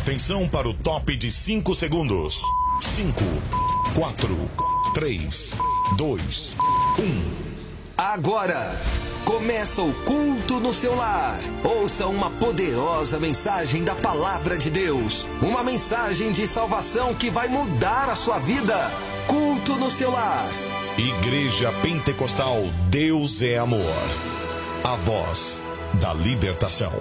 Atenção para o top de 5 segundos. 5, 4, 3, 2, 1. Agora começa o culto no seu lar. Ouça uma poderosa mensagem da palavra de Deus. Uma mensagem de salvação que vai mudar a sua vida. Culto no seu lar. Igreja Pentecostal Deus é Amor. A voz da libertação.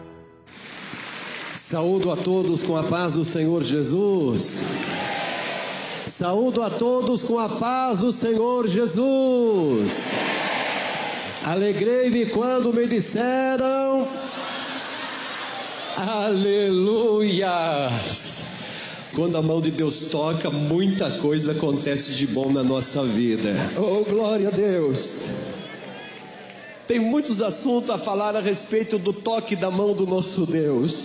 Saúdo a todos com a paz do Senhor Jesus. Saúdo a todos com a paz do Senhor Jesus. Alegrei-me quando me disseram aleluias. Quando a mão de Deus toca, muita coisa acontece de bom na nossa vida. Oh, glória a Deus. Tem muitos assuntos a falar a respeito do toque da mão do nosso Deus.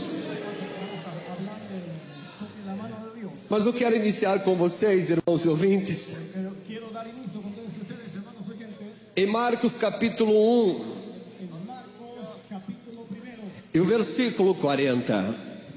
Mas eu quero iniciar com vocês, irmãos e ouvintes, em Marcos capítulo 1 e o versículo 40.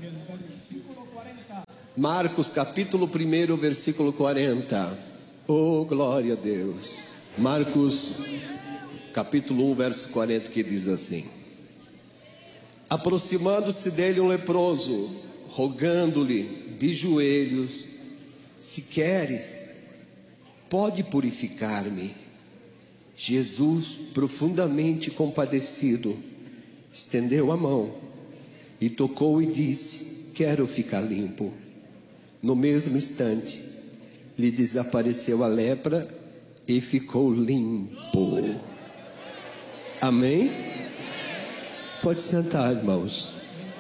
Marcos capítulo 1, versículo 40. Oh, glória a Deus. Marcos capítulo 1, verso 40, que diz assim: aproximando-se dele um leproso, rogando-lhe de joelhos: se queres, pode purificar-me. Jesus, profundamente compadecido, estendeu a mão e tocou e disse: quero ficar limpo. No mesmo instante, lhe desapareceu a lepra e ficou limpo. Amém? Pode sentar, irmãos.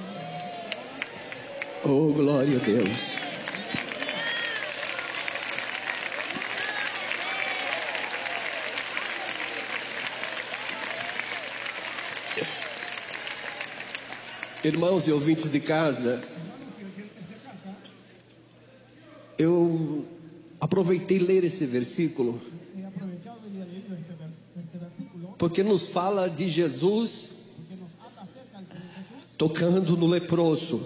Oh, glória a Deus. Irmãos e ouvintes de casa, eu aproveitei ler esse versículo porque nos fala de Jesus tocando no leproso.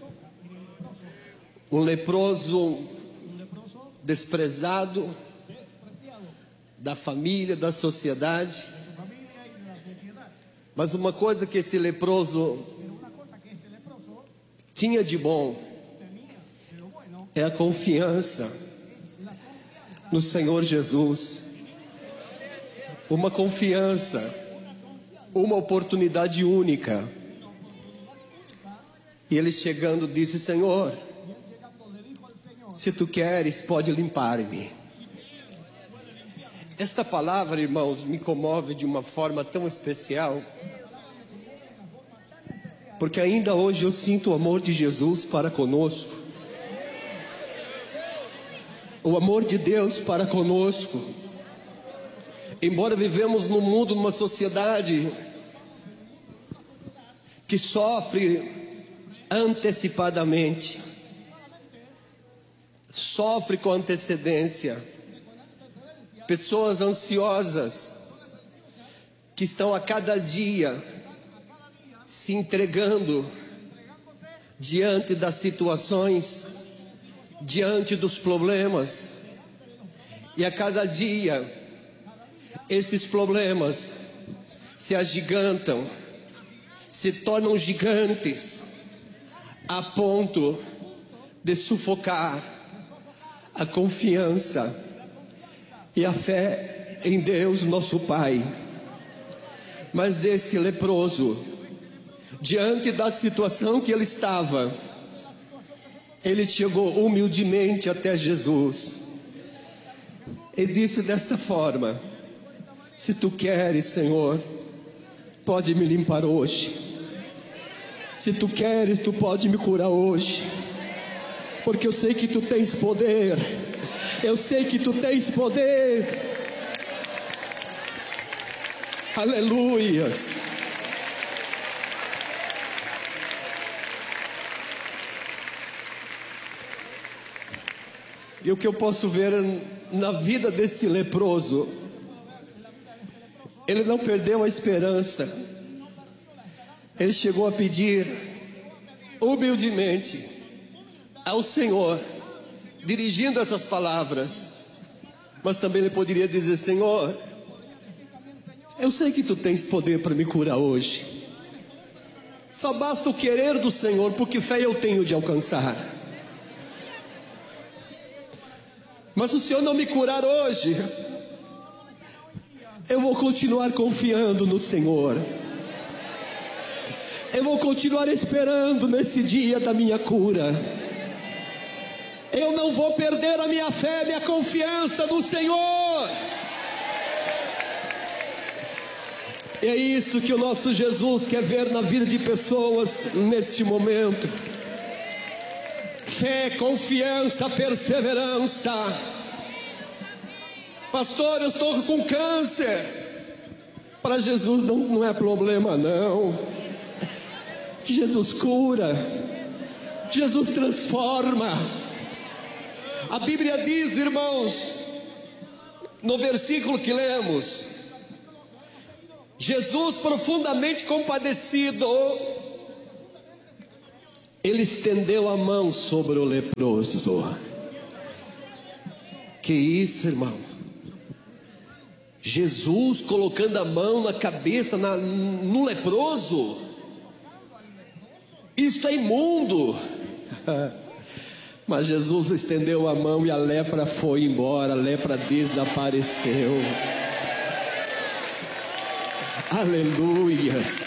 Um leproso desprezado da família, da sociedade. Mas uma coisa que esse leproso tinha de bom é a confiança no Senhor Jesus. Uma confiança, uma oportunidade única. E ele chegando disse: Senhor, se tu queres, pode limpar-me. Esta palavra, irmãos, me comove de uma forma tão especial, porque ainda hoje eu sinto o amor de Jesus para conosco. O amor de Deus para conosco. Embora vivemos num mundo, numa sociedade que sofre antecipadamente, sofre com antecedência, pessoas ansiosas que estão a cada dia se entregando diante das situações, diante dos problemas, e a cada dia esses problemas se agigantam, se tornam gigantes, a ponto de sufocar a confiança e a fé em Deus, nosso Pai. Mas esse leproso, diante da situação que ele estava, ele chegou humildemente até Jesus e disse desta forma: se tu queres, Senhor, pode me limpar hoje. Se tu queres, tu pode me curar hoje, porque eu sei que tu tens poder. Eu sei que tu tens poder. Aleluias. E o que eu posso ver na vida desse leproso, ele não perdeu a esperança. Ele chegou a pedir humildemente: ao Senhor, dirigindo essas palavras. Mas também ele poderia dizer: Senhor, eu sei que tu tens poder para me curar hoje. Só basta o querer do Senhor, porque fé eu tenho de alcançar. Mas se o Senhor não me curar hoje, eu vou continuar confiando no Senhor. Eu vou continuar esperando nesse dia da minha cura. Eu não vou perder a minha fé, minha confiança no Senhor. É isso que o nosso Jesus quer ver na vida de pessoas neste momento. Fé, confiança, perseverança. Pastor, eu estou com câncer. Para Jesus não é problema não. Jesus cura, Jesus transforma. A Bíblia diz, irmãos, no versículo que lemos: Jesus, profundamente compadecido, ele estendeu a mão sobre o leproso. Que isso, irmão? Jesus colocando a mão na cabeça no leproso. Isto é imundo. Mas Jesus estendeu a mão e a lepra foi embora, a lepra desapareceu. Aleluias.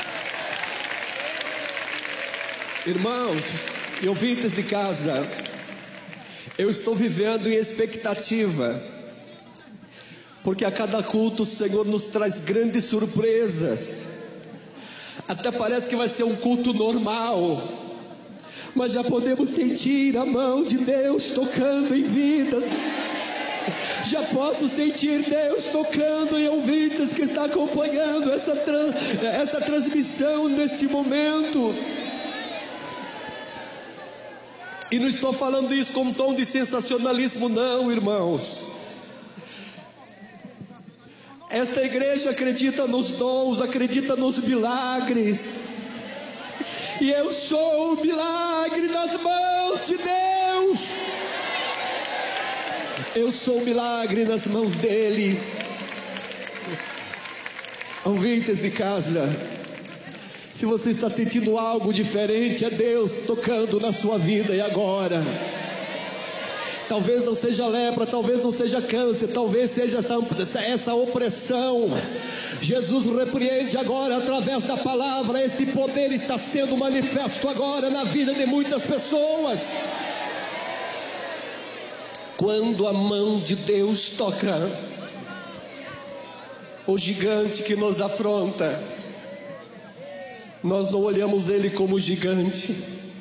Irmãos e ouvintes de casa, eu estou vivendo em expectativa, porque a cada culto o Senhor nos traz grandes surpresas. Até parece que vai ser um culto normal, mas já podemos sentir a mão de Deus tocando em vidas. Já posso sentir Deus tocando em ouvintes que está acompanhando essa transmissão nesse momento. E não estou falando isso com um tom de sensacionalismo não, irmãos. Esta igreja acredita nos dons, acredita nos milagres. E eu sou o milagre nas mãos de Deus. Eu sou o milagre nas mãos dele. Ouvintes de casa, se você está sentindo algo diferente, é Deus tocando na sua vida e agora. Talvez não seja lepra, talvez não seja câncer, talvez seja essa opressão. Jesus repreende agora através da palavra. Este poder está sendo manifesto agora na vida de muitas pessoas. Quando a mão de Deus toca, o gigante que nos afronta, nós não olhamos ele como gigante,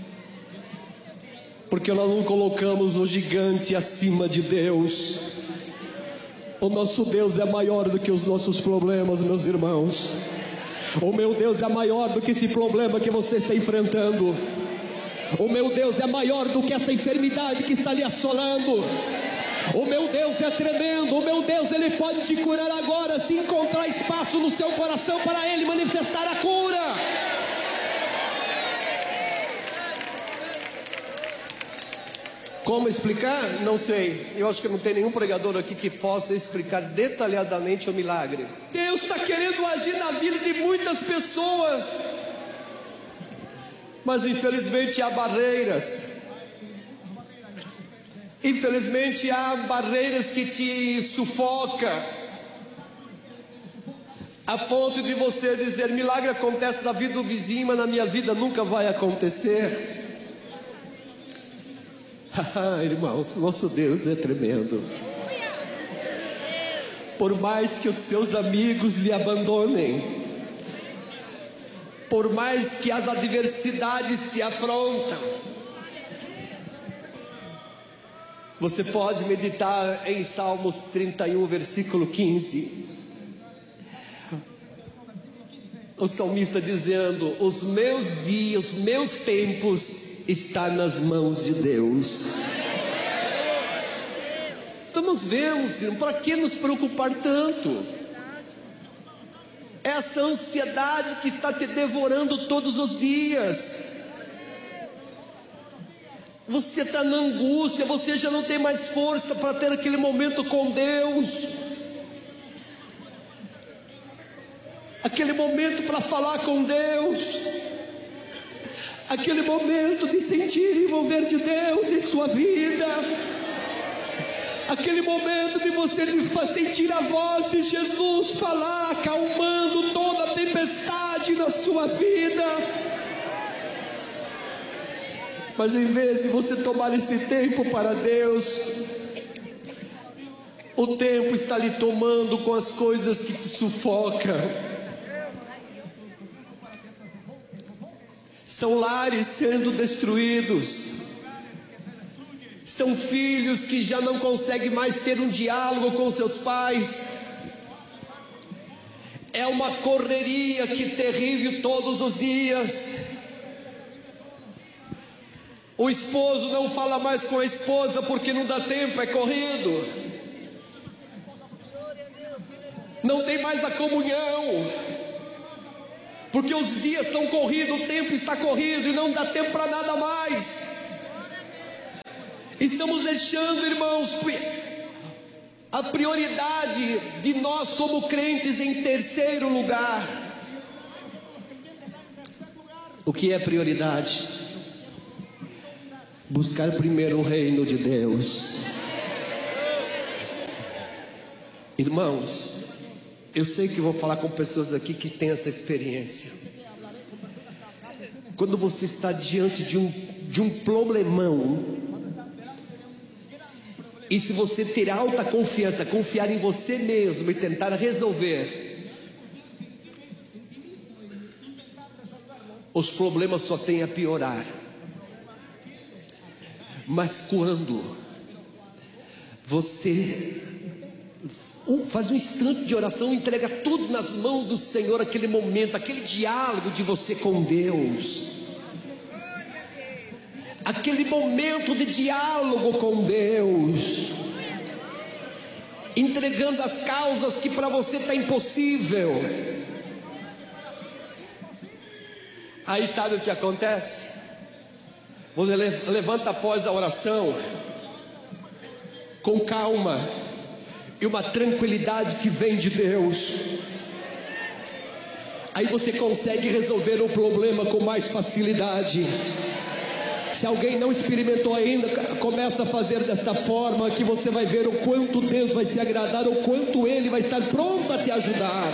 porque nós não colocamos o gigante acima de Deus. O nosso Deus é maior do que os nossos problemas, meus irmãos. O meu Deus é maior do que esse problema que você está enfrentando. O meu Deus é maior do que essa enfermidade que está lhe assolando. O meu Deus é tremendo. O meu Deus, ele pode te curar agora, se encontrar espaço no seu coração para ele manifestar a cura. Como explicar? Não sei. Eu acho que não tem nenhum pregador aqui que possa explicar detalhadamente o milagre. Deus está querendo agir na vida de muitas pessoas, mas infelizmente há barreiras. Infelizmente há barreiras que te sufocam, a ponto de você dizer: milagre acontece na vida do vizinho, mas na minha vida nunca vai acontecer. Irmãos, nosso Deus é tremendo. Por mais que os seus amigos lhe abandonem, por mais que as adversidades se afrontam, você pode meditar em Salmos 31, versículo 15. O salmista dizendo: os meus dias, os meus tempos está nas mãos de Deus. Então nós vemos, para que nos preocupar tanto? Essa ansiedade que está te devorando todos os dias. Você está na angústia, você já não tem mais força para ter aquele momento com Deus, aquele momento para falar com Deus, aquele momento de sentir e envolver de Deus em sua vida, aquele momento de você sentir a voz de Jesus falar, acalmando toda a tempestade na sua vida. Mas em vez de você tomar esse tempo para Deus, o tempo está lhe tomando com as coisas que te sufocam. São lares sendo destruídos, são filhos que já não conseguem mais ter um diálogo com seus pais. É uma correria que terrível todos os dias. O esposo não fala mais com a esposa porque não dá tempo, é corrido. Não tem mais a comunhão, porque os dias estão corridos, o tempo está corrido e não dá tempo para nada mais. Estamos deixando, irmãos, a prioridade de nós como crentes em terceiro lugar. O que é prioridade? Buscar primeiro o reino de Deus. Irmãos, eu sei que vou falar com pessoas aqui que têm essa experiência. Quando você está diante de um problemão, e se você ter alta confiança, confiar em você mesmo e tentar resolver, os problemas só têm a piorar. Mas quando você faz um instante de oração, entrega tudo nas mãos do Senhor, aquele momento, aquele diálogo de você com Deus, aquele momento de diálogo com Deus, entregando as causas que para você está impossível. Aí sabe o que acontece? Você levanta após a oração com calma e uma tranquilidade que vem de Deus. Aí você consegue resolver o problema com mais facilidade. Se alguém não experimentou ainda, começa a fazer desta forma, que você vai ver o quanto Deus vai se agradar, o quanto Ele vai estar pronto a te ajudar.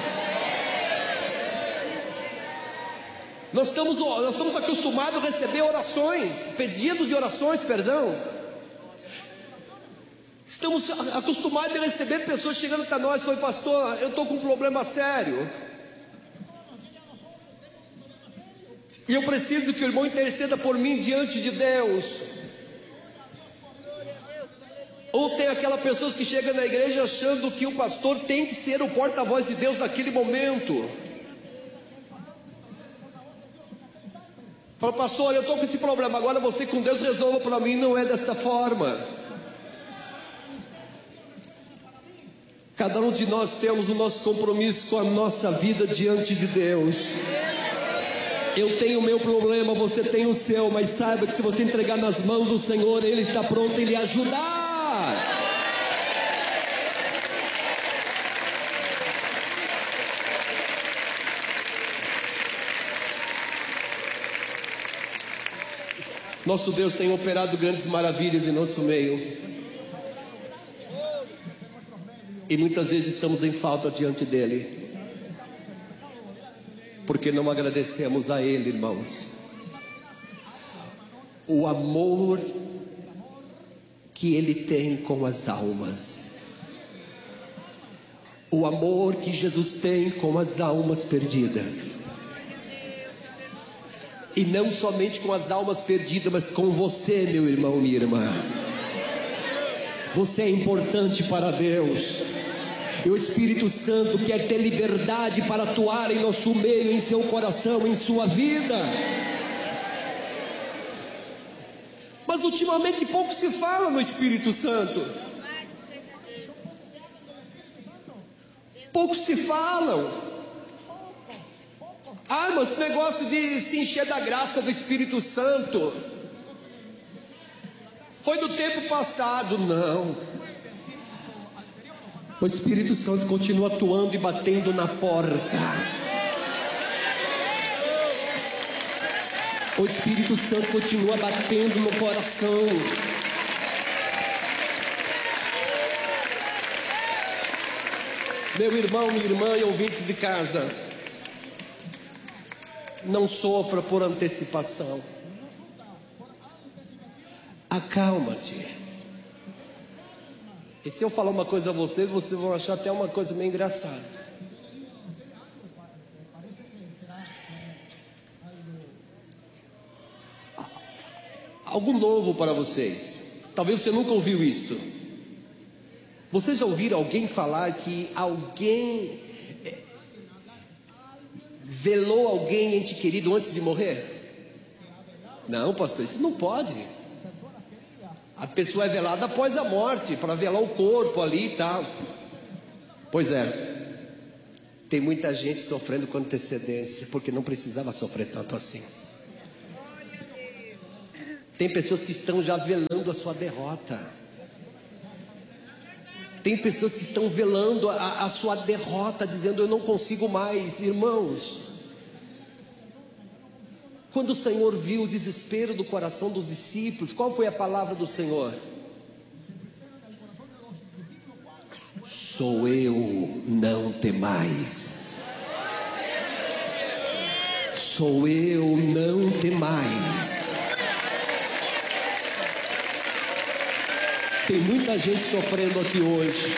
Nós estamos acostumados a receber orações, pedidos de orações, perdão. Estamos acostumados a receber pessoas chegando para nós, foi pastor, eu estou com um problema sério, e eu preciso que o irmão interceda por mim diante de Deus. Ou tem aquelas pessoas que chegam na igreja achando que o pastor tem que ser o porta-voz de Deus naquele momento. Fala, pastor, eu estou com esse problema, agora você com Deus resolva para mim. Não é dessa forma. Cada um de nós temos o nosso compromisso com a nossa vida diante de Deus. Eu tenho o meu problema, você tem o seu, mas saiba que se você entregar nas mãos do Senhor, Ele está pronto em lhe ajudar. Nosso Deus tem operado grandes maravilhas em nosso meio, e muitas vezes estamos em falta diante dEle, porque não agradecemos a Ele, irmãos. O amor que Ele tem com as almas, o amor que Jesus tem com as almas perdidas. E não somente com as almas perdidas, mas com você, meu irmão, minha irmã. Você é importante para Deus. E o Espírito Santo quer ter liberdade para atuar em nosso meio, em seu coração, em sua vida. Mas ultimamente pouco se fala no Espírito Santo. Poucos se falam. Mas esse negócio de se encher da graça do Espírito Santo, Foi do tempo passado. Não. O Espírito Santo continua atuando e batendo na porta. O Espírito Santo continua batendo no coração. Meu irmão, minha irmã e ouvintes de casa, não sofra por antecipação. Acalma-te. E se eu falar uma coisa a vocês vão achar até uma coisa meio engraçada. Algo novo para vocês. Talvez você nunca ouviu isso. Vocês já ouviram alguém falar que alguém velou alguém ente querido antes de morrer? Não, pastor, isso não pode. A pessoa é velada após a morte, para velar o corpo ali e tal. Pois é, tem muita gente sofrendo com antecedência, porque não precisava sofrer tanto assim. Tem pessoas que estão já velando a sua derrota. Tem pessoas que estão velando a sua derrota, dizendo: eu não consigo mais. Irmãos, quando o Senhor viu o desespero do coração dos discípulos, qual foi a palavra do Senhor? Sou eu, não temais. Sou eu, não temais. Tem muita gente sofrendo aqui hoje.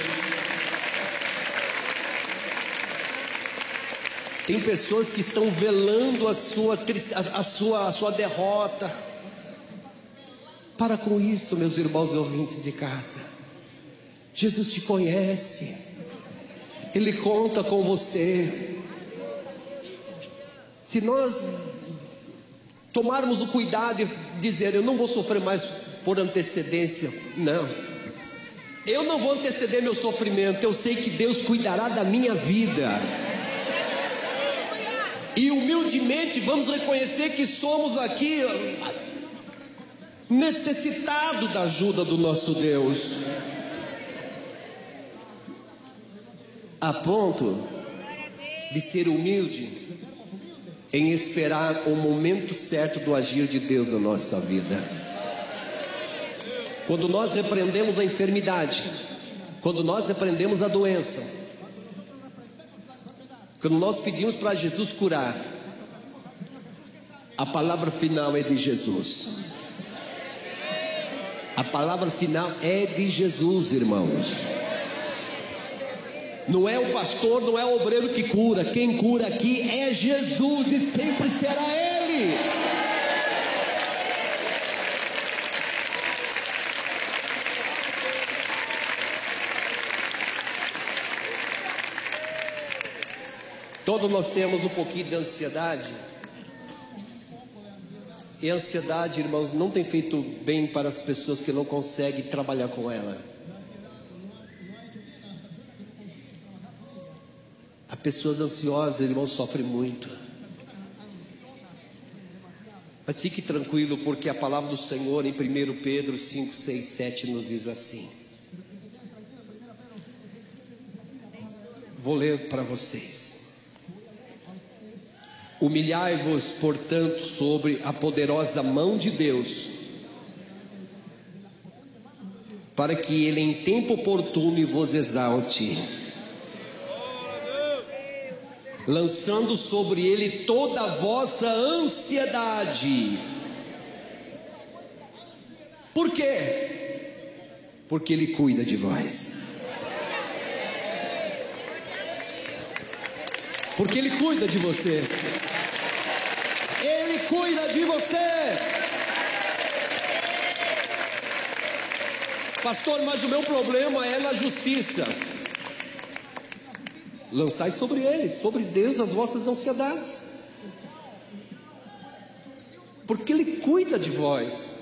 Tem pessoas que estão velando a sua derrota. Para com isso, meus irmãos e ouvintes de casa. Jesus te conhece. Ele conta com você. Se nós tomarmos o cuidado de dizer: eu não vou sofrer mais por antecedência. Não. Eu não vou anteceder meu sofrimento. Eu sei que Deus cuidará da minha vida. E humildemente vamos reconhecer que somos aqui necessitados da ajuda do nosso Deus, a ponto de ser humilde em esperar o momento certo do agir de Deus na nossa vida. Quando nós repreendemos a enfermidade, quando nós repreendemos a doença, quando nós pedimos para Jesus curar, a palavra final é de Jesus. A palavra final é de Jesus, irmãos. Não é o pastor, não é o obreiro que cura. Quem cura aqui é Jesus e sempre será Ele. Todos nós temos um pouquinho de ansiedade. E a ansiedade, irmãos, não tem feito bem para as pessoas que não conseguem trabalhar com ela. As pessoas ansiosas, irmãos, sofrem muito. Mas fique tranquilo, porque a palavra do Senhor em 1 Pedro 5, 6, 7 nos diz assim. Vou ler para vocês. Humilhai-vos, portanto, sobre a poderosa mão de Deus, para que Ele em tempo oportuno vos exalte, lançando sobre Ele toda a vossa ansiedade. Por quê? Porque Ele cuida de vós. Porque Ele cuida de você. Ele cuida de você. Pastor, mas o meu problema é na justiça. Lançai sobre eles, sobre Deus, as vossas ansiedades, porque Ele cuida de vós.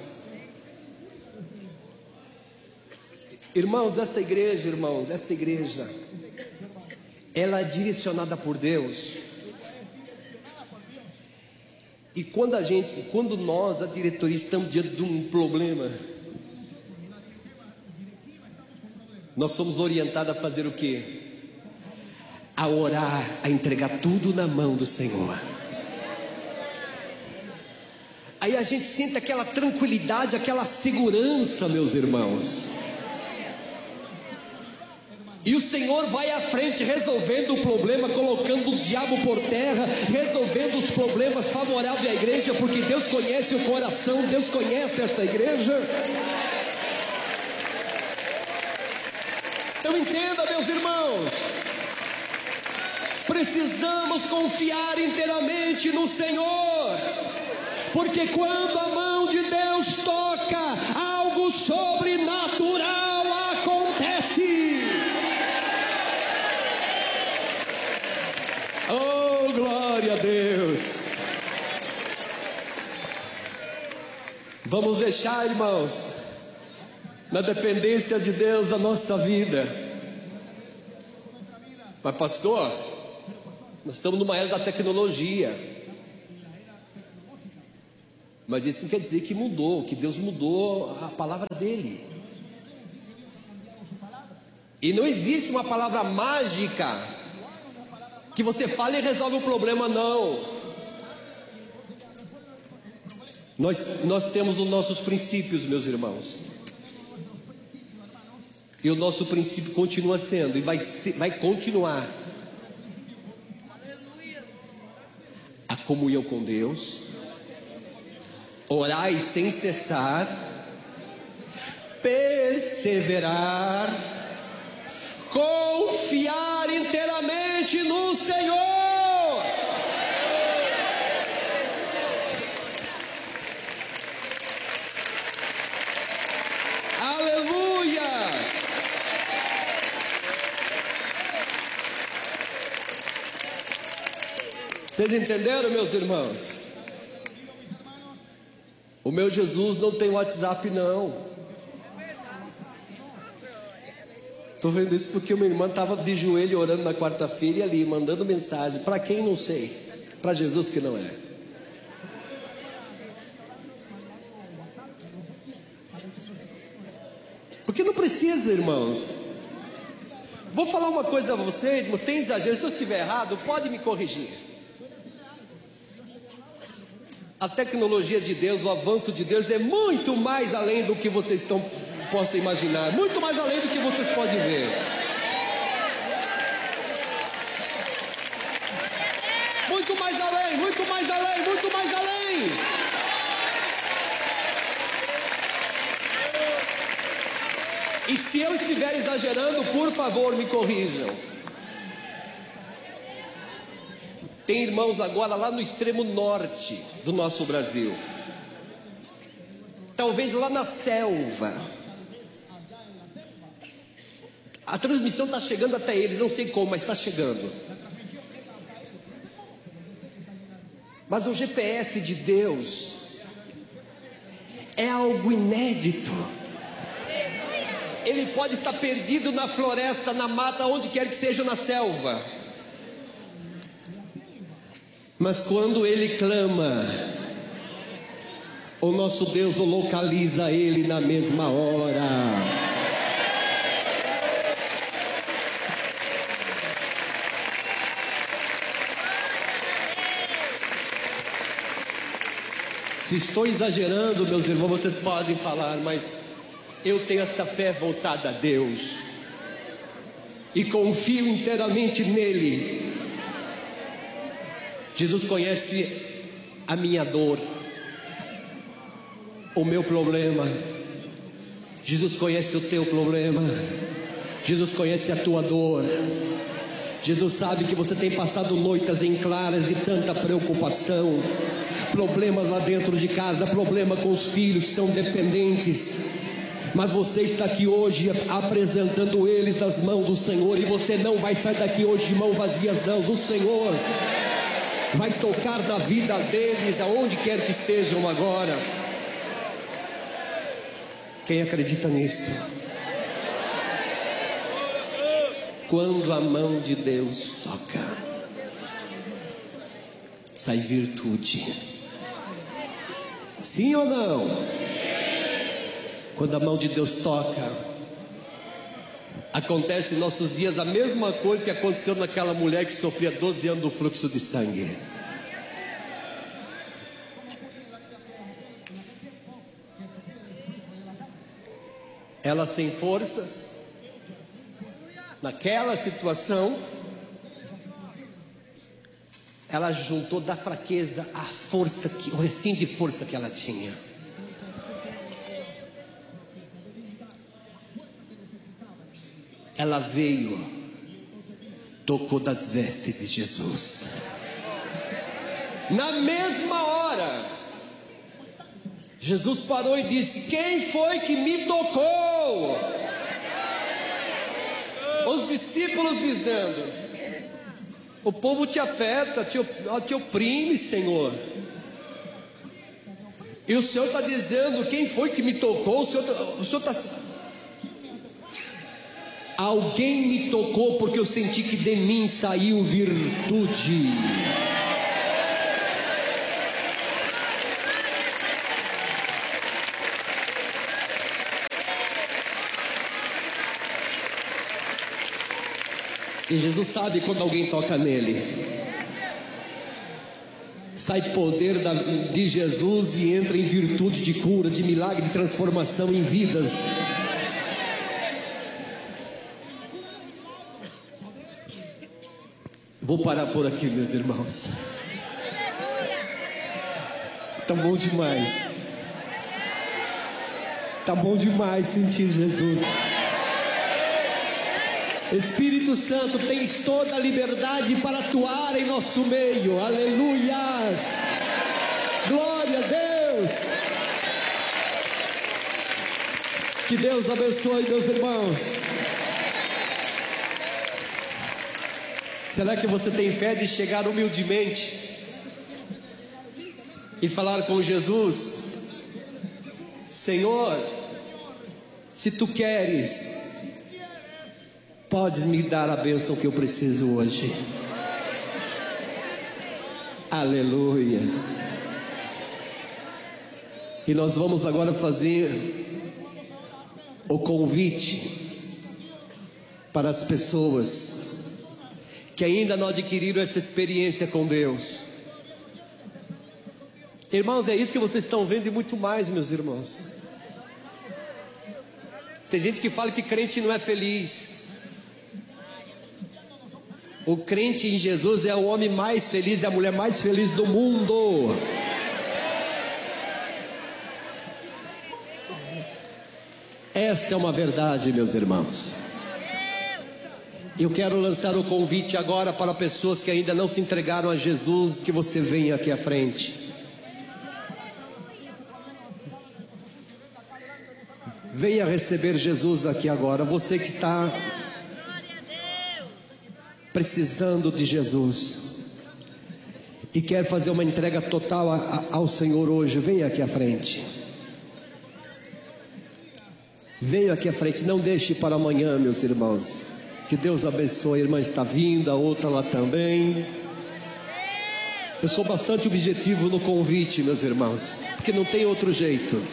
Irmãos, esta igreja, ela é direcionada por Deus. E quando nós, a diretoria, estamos diante de um problema, nós somos orientados a fazer o quê? A orar, a entregar tudo na mão do Senhor. Aí a gente sente aquela tranquilidade, aquela segurança, meus irmãos. E o Senhor vai à frente resolvendo o problema, colocando o diabo por terra, resolvendo os problemas favoráveis à igreja, porque Deus conhece o coração, Deus conhece essa igreja. Então entenda, meus irmãos, precisamos confiar inteiramente no Senhor, porque quando a mão de Deus toca, algo sobrenatural acontece. Oh, glória a Deus. Vamos deixar, irmãos, na dependência de Deus a nossa vida. Mas pastor, nós estamos numa era da tecnologia. Mas isso não quer dizer que mudou, que Deus mudou a palavra dele. E não existe uma palavra mágica que você fala e resolve o problema, não. Nós temos os nossos princípios, meus irmãos. E o nosso princípio continua sendo, e vai continuar. A comunhão com Deus, orai sem cessar, perseverar, confiar inteiramente no Senhor. Aleluia! Vocês entenderam, meus irmãos? O meu Jesus não tem WhatsApp, não. Estou vendo isso porque uma irmã estava de joelho orando na quarta-feira e ali, mandando mensagem. Para quem não sei, para Jesus que não é. Porque não precisa, irmãos. Vou falar uma coisa a vocês, sem exagero, se eu estiver errado, pode me corrigir. A tecnologia de Deus, o avanço de Deus é muito mais além do que vocês possam imaginar, muito mais além do que vocês podem ver. Muito mais além, muito mais além, muito mais além. E se eu estiver exagerando, por favor, me corrijam. Tem irmãos agora lá no extremo norte do nosso Brasil, talvez lá na selva. A transmissão está chegando até eles, não sei como, mas está chegando. Mas o GPS de Deus é algo inédito. Ele pode estar perdido na floresta, na mata, onde quer que seja, na selva. Mas quando ele clama, o nosso Deus o localiza ele na mesma hora. Se estou exagerando, meus irmãos, vocês podem falar, mas eu tenho essa fé voltada a Deus e confio inteiramente nele. Jesus conhece a minha dor, o meu problema. Jesus conhece o teu problema. Jesus conhece a tua dor. Jesus sabe que você tem passado noites em claras e tanta preocupação, problemas lá dentro de casa, problema com os filhos que são dependentes. Mas você está aqui hoje apresentando eles nas mãos do Senhor, e você não vai sair daqui hoje de mãos vazias, não. O Senhor vai tocar na vida deles, aonde quer que estejam agora. Quem acredita nisso? Quando a mão de Deus toca, sai virtude. Sim ou não? Quando a mão de Deus toca, Acontece em nossos dias a mesma coisa que aconteceu naquela mulher que sofria 12 anos do fluxo de sangue. Ela sem forças, naquela situação, ela juntou da fraqueza a força, o restinho de força que ela tinha. Ela veio, tocou das vestes de Jesus. Na mesma hora, Jesus parou e disse: quem foi que me tocou? Os discípulos dizendo: o povo te aperta, te oprime, Senhor. E o Senhor está dizendo: quem foi que me tocou? O Senhor está... Alguém me tocou porque eu senti que de mim saiu virtude. E Jesus sabe quando alguém toca nele, sai poder de Jesus e entra em virtude de cura, de milagre, de transformação em vidas. Vou parar por aqui, meus irmãos. Tá bom demais. Tá bom demais sentir Jesus. Espírito Santo, tens toda a liberdade para atuar em nosso meio. Aleluias. Glória a Deus. Que Deus abençoe, meus irmãos. Será que você tem fé de chegar humildemente e falar com Jesus: Senhor, se tu queres, podes me dar a bênção que eu preciso hoje. Aleluias. E nós vamos agora fazer o convite para as pessoas que ainda não adquiriram essa experiência com Deus. Irmãos, é isso que vocês estão vendo e muito mais, meus irmãos. Tem gente que fala que crente não é feliz. O crente em Jesus é o homem mais feliz, é a mulher mais feliz do mundo. Esta é uma verdade, meus irmãos. Eu quero lançar o convite agora para pessoas que ainda não se entregaram a Jesus, que você venha aqui à frente. Venha receber Jesus aqui agora. Você que está precisando de Jesus e quer fazer uma entrega total ao Senhor hoje, venha aqui à frente. Venha aqui à frente, não deixe para amanhã, meus irmãos. Que Deus abençoe. A irmã está vindo, a outra lá também. Eu sou bastante objetivo no convite, meus irmãos, porque não tem outro jeito.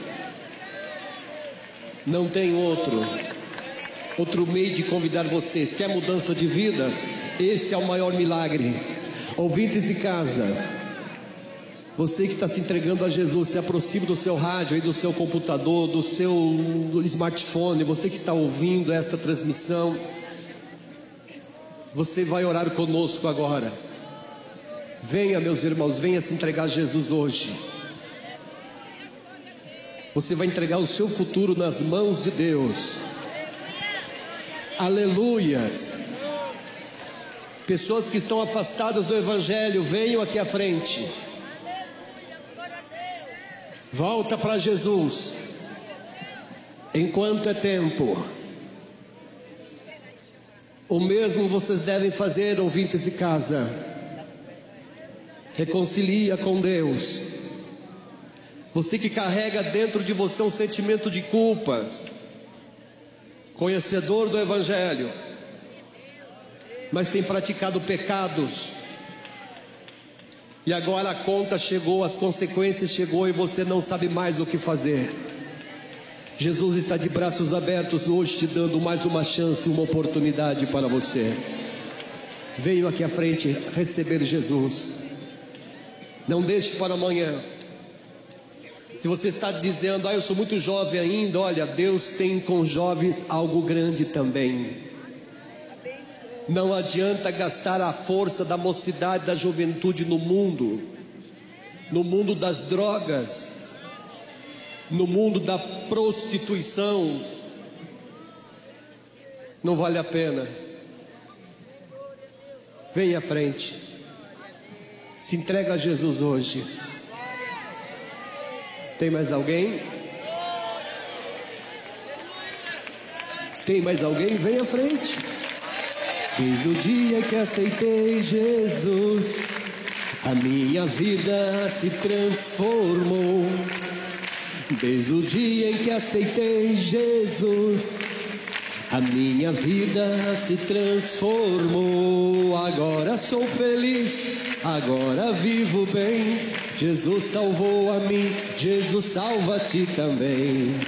Não tem outro meio de convidar vocês. Quer mudança de vida? Esse é o maior milagre. Ouvintes de casa, você que está se entregando a Jesus, se aproxime do seu rádio e do seu computador, do seu smartphone. Você que está ouvindo esta transmissão, você vai orar conosco agora. Venha, meus irmãos, venha se entregar a Jesus hoje. Você vai entregar o seu futuro nas mãos de Deus. Aleluias. Pessoas que estão afastadas do Evangelho, venham aqui à frente. Volta para Jesus enquanto é tempo. O mesmo vocês devem fazer, ouvintes de casa. Reconcilia com Deus. Você que carrega dentro de você um sentimento de culpa, conhecedor do Evangelho, mas tem praticado pecados, e agora a conta chegou, as consequências chegou e você não sabe mais o que fazer. Jesus está de braços abertos hoje, te dando mais uma chance, uma oportunidade para você. Veio aqui à frente receber Jesus. Não deixe para amanhã. Se você está dizendo, eu sou muito jovem ainda, olha, Deus tem com jovens algo grande também. Não adianta gastar a força da mocidade, da juventude no mundo das drogas, no mundo da prostituição. Não vale a pena. Venha à frente, se entrega a Jesus hoje. Tem mais alguém? Tem mais alguém? Venha à frente. Desde o dia que aceitei Jesus, a minha vida se transformou. Desde o dia em que aceitei Jesus, a minha vida se transformou. Agora sou feliz, agora vivo bem. Jesus salvou a mim, Jesus salva-te também.